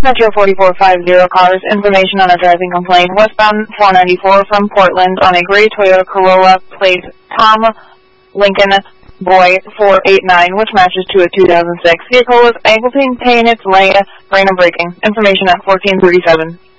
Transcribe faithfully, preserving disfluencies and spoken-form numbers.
Metro forty-four fifty cars, information on a driving complaint. Westbound four ninety-four from Portland on a gray Toyota Corolla, plate Tom Lincoln Boy four eight nine, which matches to a two thousand six. Vehicle was able to maintain its lane, lane of braking. Information at fourteen thirty-seven.